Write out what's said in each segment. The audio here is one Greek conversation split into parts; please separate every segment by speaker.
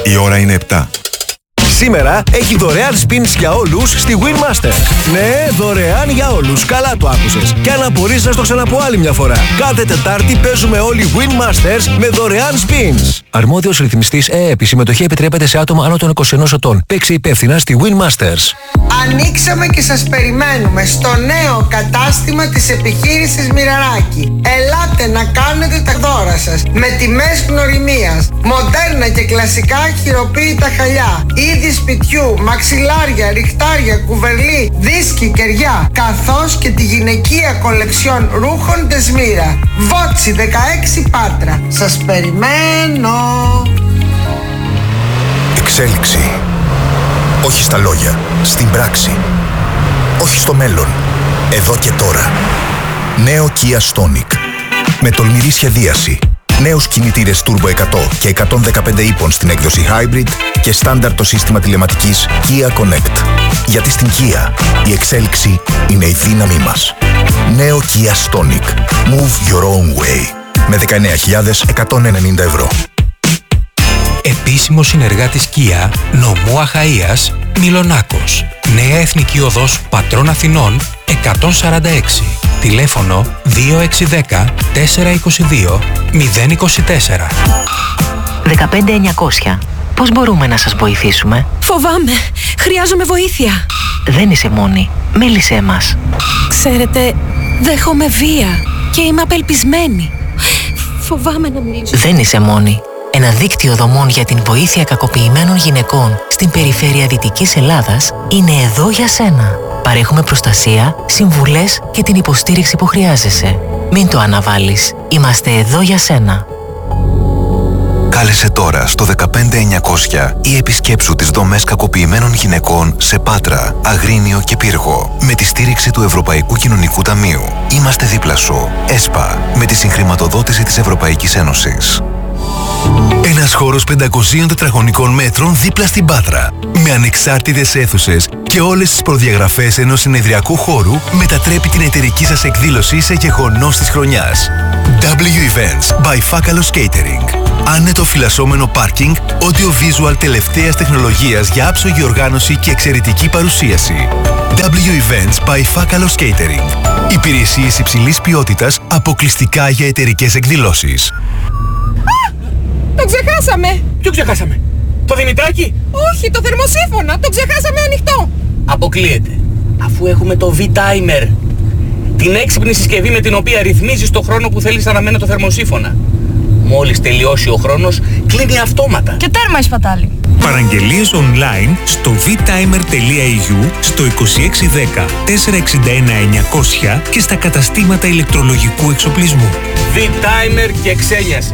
Speaker 1: Η ώρα είναι 7. Σήμερα έχει δωρεάν spins για όλους στη Winmaster. Ναι, δωρεάν για όλους. Καλά το άκουσες. Και αν απορείς να στο ξαναπώ άλλη μια φορά. Κάθε Τετάρτη παίζουμε όλοι Winmasters με δωρεάν spins. Αρμόδιος ρυθμιστής ΕΕΠ. Η συμμετοχή επιτρέπεται σε άτομα άνω των 21 ετών. Παίξε υπεύθυνα στη Winmasters.
Speaker 2: Ανοίξαμε και σας περιμένουμε στο νέο κατάστημα της επιχείρησης Μοιραράκη. Ελάτε να κάνετε τα δώρα σας με τιμές γνωριμίας, μοντέρνα και κλασικά χειροποίητα χαλιά, είδη σπιτιού, μαξιλάρια, ριχτάρια, κουβερλί, δίσκοι, κεριά, καθώς και τη γυναικεία κολεξιόν ρούχων Δεσμύρα. Βότσι 16 Πάτρα. Σας περιμένω.
Speaker 3: Εξέλιξη. Όχι στα λόγια, στην πράξη. Όχι στο μέλλον, εδώ και τώρα. Νέο Kia Stonic. Με τολμηρή σχεδίαση. Νέους κινητήρες Turbo 100 και 115 ύπων στην έκδοση Hybrid και στάνταρ το σύστημα τηλεματικής Kia Connect. Γιατί στην Kia η εξέλιξη είναι η δύναμή μας. Νέο Kia Stonic. Move your own way. Με 19.190 ευρώ.
Speaker 4: Επίσημος συνεργάτης Kia, νομού Αχαΐας, Μιλονάκος. Νέα Εθνική Οδός Πατρών Αθηνών 146. Τηλέφωνο 2610 422 024.
Speaker 5: 15900. Πώς μπορούμε να σας βοηθήσουμε?
Speaker 6: Φοβάμαι. Χρειάζομαι βοήθεια.
Speaker 5: Δεν είσαι μόνη. Μίλησέ μας.
Speaker 6: Ξέρετε, δέχομαι βία και είμαι απελπισμένη. Φοβάμαι να μιλήσω.
Speaker 5: Δεν είσαι μόνη. Ένα δίκτυο δομών για την βοήθεια κακοποιημένων γυναικών στην περιφέρεια Δυτικής Ελλάδας είναι εδώ για σένα. Παρέχουμε προστασία, συμβουλές και την υποστήριξη που χρειάζεσαι. Μην το αναβάλεις. Είμαστε εδώ για σένα.
Speaker 7: Κάλεσε τώρα στο 15900 ή επισκέψου τις δομές κακοποιημένων γυναικών σε Πάτρα, Αγρίνιο και Πύργο με τη στήριξη του Ευρωπαϊκού Κοινωνικού Ταμείου. Είμαστε δίπλα σου. ΕΣΠΑ, με τη συγχρηματοδότηση της Ευρωπαϊκής Ένωσης.
Speaker 8: Ένας χώρος 500 τετραγωνικών μέτρων δίπλα στην Πάτρα. Με ανεξάρτητες αίθουσες και όλες τις προδιαγραφές ενός συνεδριακού χώρου μετατρέπει την εταιρική σας εκδήλωση σε γεγονός της χρονιάς. W Events by Fakalos Catering. Άνετο φυλασσόμενο πάρκινγκ, audio-visual τελευταίας τεχνολογίας για άψογη οργάνωση και εξαιρετική παρουσίαση. W Events by Fakalos Catering. Υπηρεσίες υψηλής ποιότητας αποκλειστικά για εταιρικές εκδηλώσεις.
Speaker 6: Το ξεχάσαμε!
Speaker 9: Ποιο ξεχάσαμε? Το Δημητράκι?
Speaker 6: Όχι, το θερμοσύφωνα! Το ξεχάσαμε ανοιχτό!
Speaker 9: Αποκλείεται. Αφού έχουμε το V-Timer. Την έξυπνη συσκευή με την οποία ρυθμίζεις το χρόνο που θέλεις να αναμένει το θερμοσύφωνα. Μόλις τελειώσει ο χρόνος, κλείνει αυτόματα.
Speaker 6: Και τέρμα η σπατάλη.
Speaker 4: Παραγγελίες online στο vtimer.eu, στο 2610 461 900 και στα καταστήματα ηλεκτρολογικού εξοπλισμού.
Speaker 9: V-Timer και ξένιαση.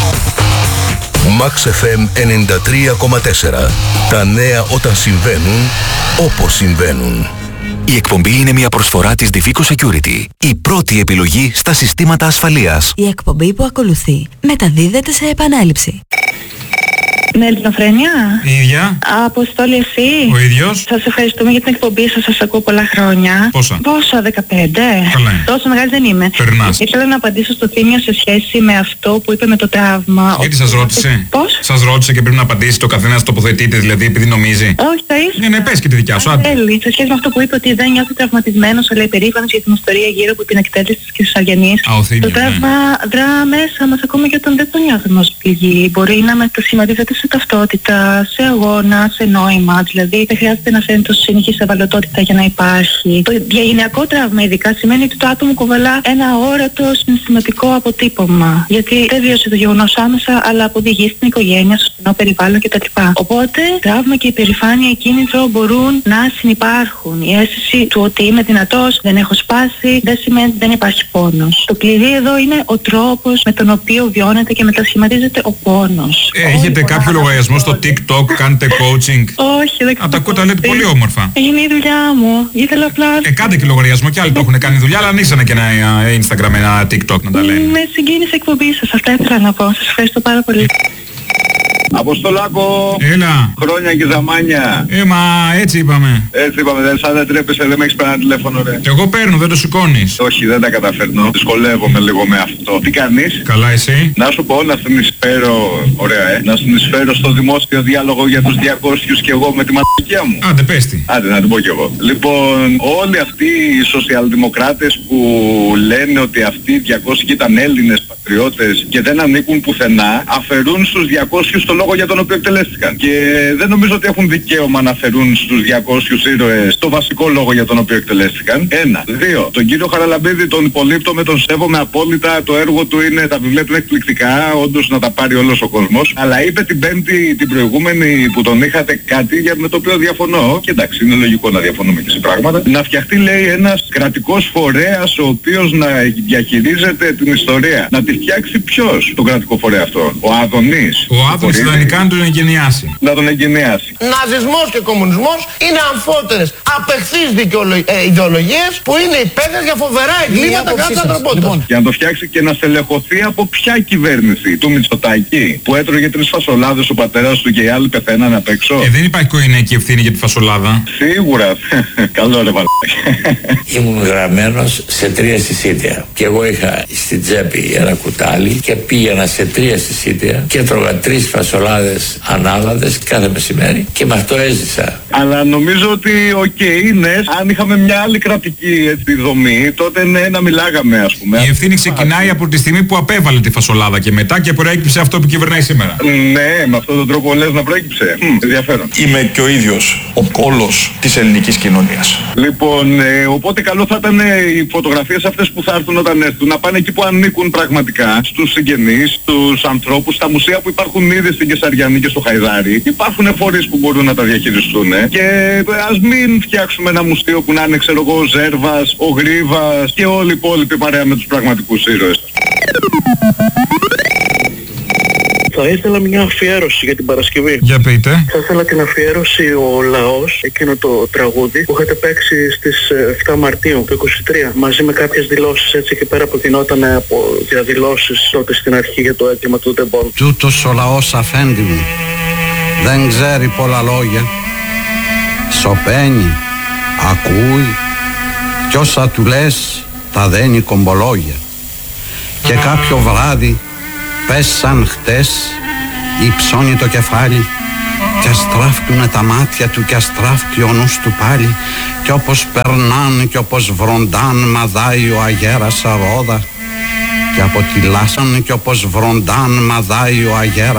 Speaker 3: Max FM 93,4. Τα νέα όταν συμβαίνουν, όπως συμβαίνουν.
Speaker 7: Η εκπομπή είναι μια προσφορά της Divico Security, η πρώτη επιλογή στα συστήματα ασφαλείας.
Speaker 10: Η εκπομπή που ακολουθεί μεταδίδεται σε επανάληψη.
Speaker 11: Ναι, Ελληνοφρένεια.
Speaker 4: Η ίδια.
Speaker 11: Αποστόλη, εσύ.
Speaker 4: Ο ίδιος.
Speaker 11: Σας ευχαριστούμε για την εκπομπή σας ακούω πολλά χρόνια.
Speaker 4: Πόσα?
Speaker 11: 15.
Speaker 4: Καλά.
Speaker 11: Τόσο μεγάλη δεν είμαι.
Speaker 4: Περνάς.
Speaker 11: Ήθελα να απαντήσω στο Θήμιο σε σχέση με αυτό που είπε με το τραύμα.
Speaker 4: Γιατί σας ρώτησε?
Speaker 11: Πώς?
Speaker 4: Σας ρώτησε και πρέπει να απαντήσει το καθένας τοποθετείται, δηλαδή επειδή νομίζει?
Speaker 11: Όχι, θα ήθελα.
Speaker 4: Ναι, πες και τη δικιά σου. Άντε.
Speaker 11: Θέλει, σε σχέση με αυτό που είπε ότι δεν νιώθει τραυματισμένος, αλλά υπερήφανος για την ιστορία γύρω από την εκτέλεση της Αργιανής. Το τραύμα δρά μέσα μας ακόμα και όταν δεν το νιώθουμε ως πληγή. Μπορεί να μετασχηματίζεται σε ταυτότητα, σε αγώνα, σε νόημα. Δηλαδή δεν χρειάζεται να φαίνεται ως συνεχής ευαλωτότητα για να υπάρχει. Το διαγενειακό τραύμα ειδικά σημαίνει ότι το άτομο κουβαλά ένα αόρατο συναισθηματικό αποτύπωμα. Γιατί δεν βίωσε το γεγονός άμεσα, αλλά αποδηγεί στην οικογένεια, στο στενό περιβάλλον κτλ. Οπότε τραύμα και υπερηφάνεια και κίνητρο μπορούν να συνυπάρχουν. Η αίσθηση του ότι είμαι δυνατός, δεν έχω σπάσει, δεν σημαίνει ότι δεν υπάρχει πόνος. Το κλειδί εδώ είναι ο τρόπος με τον οποίο βιώνεται και μετασχηματίζεται ο πόνος.
Speaker 4: Έχετε κάποιο λογαριασμό στο TikTok, κάνετε coaching?
Speaker 11: Όχι, δεν ξέρω.
Speaker 4: Τα ακούτε, λέτε πολύ όμορφα.
Speaker 11: Είναι η δουλειά μου. Ήθελα απλά.
Speaker 4: Κάντε και λογαριασμό και άλλοι το έχουν κάνει δουλειά, αλλά ανοίξανε και ένα Instagram, ένα TikTok να τα λένε.
Speaker 11: Με συγκίνησε η εκπομπή σας. Αυτά ήθελα να πω. Σας ευχαριστώ πάρα πολύ.
Speaker 12: Αποστολάκο.
Speaker 4: Έλα.
Speaker 12: Χρόνια και ζαμάνια.
Speaker 4: Μα έτσι είπαμε.
Speaker 12: Έτσι είπαμε, σαν δεν τρέπεσαι, δεν με έχεις πάρει ένα τηλέφωνο, ρε.
Speaker 4: Εγώ παίρνω, δεν το σηκώνεις.
Speaker 12: Όχι, δεν τα καταφέρνω. Δυσκολεύομαι λίγο με αυτό. Τι κάνεις?
Speaker 4: Καλά, εσύ?
Speaker 12: Να σου πω, να συνεισφέρω. Ωραία, να συνεισφέρω στο δημόσιο διάλογο για τους 200 και εγώ με τη μαλακία μου.
Speaker 4: Άντε, πες τη.
Speaker 12: Άντε, να την πω κι εγώ. Λοιπόν, όλοι αυτοί οι σοσιαλδημοκράτες που λένε ότι αυτοί οι 200 ήταν Έλληνες πατριώτες και δεν ανήκουν πουθενά, αφαιρούν στους 200 το λόγο για τον οποίο εκτελέστηκαν. Και δεν νομίζω ότι έχουν δικαίωμα να αφαιρούν στους 200 ήρωες το βασικό λόγο για τον οποίο εκτελέστηκαν. 1. 2. Τον κύριο Χαραλαμπίδη τον υπολείπτομαι, τον σέβομαι απόλυτα. Το έργο του είναι, τα βιβλία του είναι εκπληκτικά, όντως να τα πάρει όλος ο κόσμος. Αλλά είπε την Πέμπτη, την προηγούμενη που τον είχατε κάτι με το οποίο διαφωνώ. Και εντάξει, είναι λογικό να διαφωνούμε και σε πράγματα. Να φτιαχτεί, λέει, ένας κρατικός φορέας ο οποίος να διαχειρίζεται την ιστορία. Να τη φτιάξει ποιος τον κρατικό φορέα αυτό? Ο Άδωνης.
Speaker 4: Ο Άδωνης ιδανικά να τον εγκαινιάσει.
Speaker 12: Να τον εγκαινιάσει.
Speaker 13: Ναζισμός και κομμουνισμός είναι αμφότερες απεχθείς ιδεολογίες που είναι υπεύθυνες για φοβερά εγκλήματα κατά της ανθρωπότητας.
Speaker 12: Για να το φτιάξει και να στελεχωθεί από ποια κυβέρνηση? Του Μητσοτάκη που έτρωγε 3 φασολάδες ο πατέρας του και οι άλλοι πεθαίναν απ' έξω.
Speaker 4: Δεν υπάρχει οικογενειακή ευθύνη για τη φασολάδα.
Speaker 12: Σίγουρα. Καλό ρε μαλάκι.
Speaker 14: Ήμουν γραμμένος σε 3 συσίτια και εγώ είχα στην τσέπη ένα κουτάλι και πήγαινα σε 3 συσίτια και έτρωγα 3 φασολάδες ανάλαδες κάθε μεσημέρι και με αυτό έζησα.
Speaker 12: Αλλά νομίζω ότι ναι, αν είχαμε μια άλλη κρατική δομή, τότε ναι, να μιλάγαμε, ας πούμε.
Speaker 4: Η ευθύνη ξεκινάει από τη στιγμή που απέβαλε τη φασολάδα και μετά και προέκυψε αυτό που κυβερνάει σήμερα.
Speaker 12: Ναι, με αυτόν τον τρόπο λες να προέκυψε. Ενδιαφέρον.
Speaker 15: Είμαι και ο ίδιος ο κόλος της ελληνικής κοινωνίας.
Speaker 12: Λοιπόν, οπότε καλό θα ήταν οι φωτογραφίες αυτές που θα έρθουν όταν έρθουν να πάνε εκεί που ανήκουν πραγματικά, στους συγγενείς, στους ανθρώπους, στα μουσεία που υπάρχουν ήδη στην Κεσαριανή και στο Χαϊδάρι. Υπάρχουν φορείς που μπορούν να τα διαχειριστούν. Και ας μην φτιάξουμε ένα μουσείο που να είναι, ξέρω εγώ, ο Ζέρβας, ο Γρίβας και όλοι οι υπόλοιποι παρέα με τους πραγματικούς ήρωες.
Speaker 16: Θα ήθελα μια αφιέρωση για την Παρασκευή.
Speaker 4: Για πείτε.
Speaker 16: Θα ήθελα την αφιέρωση ο Λαός, εκείνο το τραγούδι που είχατε παίξει στις 7 Μαρτίου του 23, μαζί με κάποιες δηλώσεις έτσι εκεί πέρα που γινόταν από διαδηλώσεις τότε στην αρχή για το έγκλημα του Ντεμπόν.
Speaker 17: Τούτος ο λαός, αφέντη μου, δεν ξέρει πολλά λόγια. Σωπαίνει, ακούει κι όσα του λες τα δένει κομπολόγια. Και κάποιο βράδυ πες σαν χτες υψώνει το κεφάλι κι αστράφτουνε τα μάτια του κι αστράφτει ο νους του πάλι κι όπως περνάν κι όπως βροντάν μαδάει ο αγέρας αρόδα κι από τη λάσαν κι όπως βροντάν μαδάει ο αγέρας